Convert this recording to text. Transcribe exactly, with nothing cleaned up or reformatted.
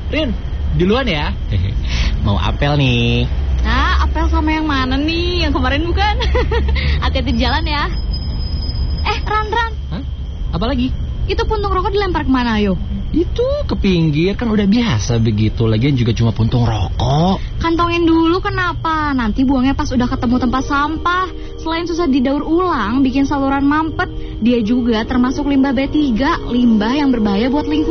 Rin, duluan ya. Mau apel nih. Nah, apel sama yang mana nih? Yang kemarin bukan? Hati-hati di jalan ya. Eh, Ran, Ran. Hah? Apa lagi? Itu puntung rokok dilempar kemana, ayo? Itu ke pinggir, kan udah biasa begitu. Lagian juga cuma puntung rokok. Kantongin dulu, kenapa? Nanti buangnya pas udah ketemu tempat sampah. Selain susah didaur ulang, bikin saluran mampet, dia juga termasuk limbah B tiga, limbah yang berbahaya buat lingkungan.